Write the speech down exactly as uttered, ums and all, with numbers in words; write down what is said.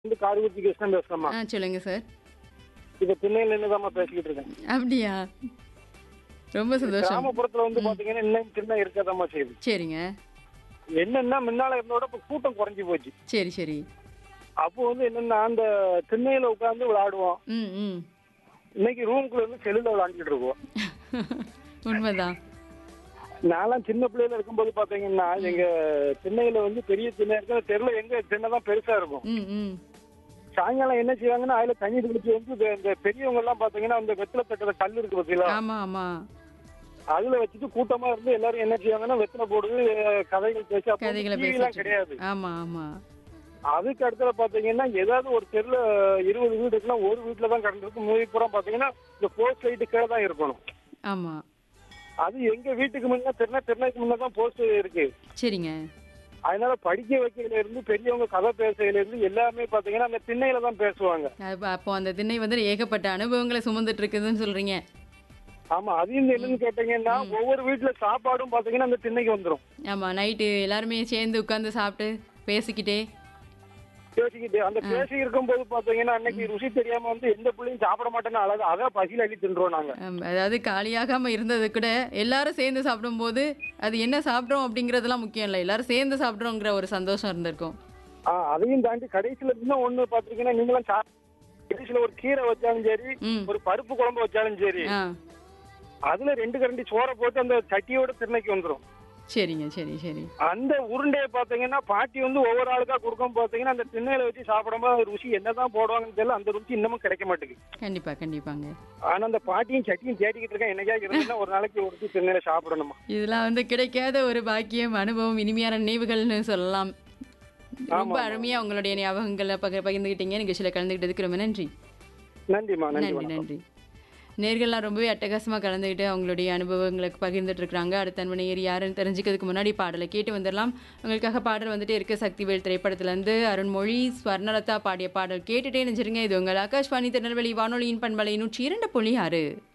வந்து காரக்குறிச்சி கிருஷ்ணன் பேசுறேம்மா. ஆ சொல்லுங்க சார். இப்ப திண்ணையில நின்னுதாம்மா பேசிக்கிட்டு இருக்கேன். அப்படியா? ரொம்ப சந்தோஷம். கிராமப்புறத்துல வந்து ம். பாத்தீங்கன்னா இன்னும் திண்ணை இருக்கதாம்மா செய்யுது. சரிங்க. என்னன்னா முன்னால இருந்தோட இப்ப கூட்டம் குறைஞ்சு போச்சு. சரி, சரி. அப்போ வந்து என்னன்னா அந்த திண்ணையில உட்கார்ந்து விளையாடுவோம். ம், ம். இன்னைக்கு ரூமுக்குள்ள இருந்து செல்லுல விளையாண்டுட்டு இருக்கோம். உண்மைதான். நான்லாம் சின்ன பிள்ளையில இருக்கும்போது பாத்தீங்கன்னா எங்க திண்ணையில வந்து பெரிய திண்ணை இருக்கிற தெருல எங்க திண்ணை தான் பெருசா இருக்கும். ம், ம். சாயங்காலம் என்ன செய்வாங்கன்னா அதுல தண்ணி தெளிச்சு வந்து இந்த- இந்த பெரியவங்க எல்லாம் பாத்தீங்கன்னா அந்த வெத்தலை தட்டுற கல் இருக்கு பாத்தீங்களா, ஆமா, ஆமா. அதுல வச்சுட்டு கூட்டமா இருந்து எல்லாரும் என்ன செய்வாங்கன்னா வெத்தலை போடுது, கதைகள் பேசி, அப்போ கதைகளை டிவி எல்லாம் பேசிட்டு. கிடையாது. ஆமா, ஆமா. அதுக்கு அடுத்தது பாத்தீங்கன்னா ஏதாவது ஒரு தெருல இருபது வீடு இருக்குன்னா ஒரு வீட்டுல தான் கரண்ட் இருக்கும். மூவி புறம் பாத்தீங்கன்னா இந்த போஸ்ட் லைட்டு கீழே தான் இருக்கணும். ஆமா. அது எங்க வீட்டுக்கு முன்ன திருநா திருநாய்க்கு முன்ன தான் போஸ்ட் இருக்கு. சரிங்க. அதனால படிக்க வைக்கையில இருந்து பெரியவங்க கதை பேசையில இருந்து எல்லாமே பாத்தீங்கன்னா அந்த திண்ணையில தான் பேசுவாங்க. அப்ப அப்போ அந்த திண்ணை வந்து ஏகப்பட்ட அனுபவங்களை சுமந்துட்டு இருக்குதுன்னு சொல்றீங்க. ஆமா, அது இந்த என்னன்னு கேட்டீங்கன்னா ஒவ்வொரு வீட்டுல சாப்பாடும் பாத்தீங்கன்னா அந்த திண்ணைக்கு வந்துரும். ஆமா, நைட்டு எல்லாருமே சேர்ந்து உட்கார்ந்து சாப்பிட்டு பேசிக்கிட்டே. பேசிக்கிட்டு அந்த பேசி இருக்கும்போது பாத்தீங்கன்னா அன்னைக்கு ருசி தெரியாம வந்து எந்த பிள்ளையும் சாப்பிட மாட்டேன்னு அழகு அதான் பசியில அள்ளி தின்றோம் நாங்க. ஆம், அதாவது காலியாகாம இருந்தது கூட எல்லாரும் சேர்ந்து சாப்பிடும்போது அது என்ன சாப்பிட்றோம் அப்படிங்கறதெல்லாம் முக்கியம் இல்லை, எல்லாரும் சேர்ந்து சாப்பிட்றோங்கிற ஒரு சந்தோஷம் இருந்திருக்கும். ஆஹ் அதையும் தாண்டி கடைசியில இன்னும் ஒண்ணு பாத்திருக்கீங்கன்னா நீங்களும் சா- கடைசியில ஒரு கீரை வச்சாலும் சரி, ம். ஒரு பருப்பு குழம்பு வச்சாலும் சரி, ஆ அதுல ரெண்டு கரண்டி சோறை போட்டு அந்த சட்டியோட திண்ணைக்கு வந்துரும். சரிங்க. சரி, சரி. அந்த உருண்டையை பாத்தீங்கன்னா பாட்டி வந்து ஒவ்வொரு ஆளுக்கா கொடுக்கும் பாத்தீங்கன்னா அந்த திண்ணையில வச்சு சாப்பிடும்போது அது ருசி என்னதான் போடுவாங்கன்னு தெரியல, அந்த ருசி இன்னமும் கிடைக்க மாட்டேங்குது. கண்டிப்பா, கண்டிப்பாங்க. ஆனா அந்த பாட்டியும் சட்டியும் தேடிக்கிட்டு இருக்கேன், என்னைக்கா இருந்தா ஒரு நாளைக்கு ஒரு திண்ணையில சாப்பிடணுமா. இதெல்லாம் வந்து கிடைக்காத ஒரு பாக்கியம், அனுபவம், இனிமையான நினைவுகள்னு சொல்லலாம். ரொம்ப ஆமா. அருமையா உங்களுடைய ஞாபகங்களை பகிர் பகிர்ந்துக்கிட்டீங்க. நிகழ்ச்சியில் கலந்துக்கிட்டதுக்கு ரொம்ப நன்றி. நன்றிமா, நன்றி, நன்றி, வணக்கம். நன்றி. நேர்கள்லாம் ரொம்பவே அட்டகாசமா கலந்துக்கிட்டு அவங்களுடைய அனுபவங்களுக்கு பகிர்ந்துட்டு இருக்காங்க. அடுத்த அன்பனையர் யாருன்னு தெரிஞ்சுக்கிறதுக்கு முன்னாடி பாடலை கேட்டு வந்துடலாம். உங்களுக்காக பாடல் வந்துட்டு இருக்க சக்திவேல் திரைப்படத்திலிருந்து அருண்மொழி, ஸ்வர்ணலதா பாடிய பாடல் கேட்டுட்டே நினைச்சிருங்க. இது உங்கள் ஆகாஷ்வாணி திருநெல்வேலி வானொலியின் பண்பலை நூற்றி இரண்டு புள்ளி ஆறு.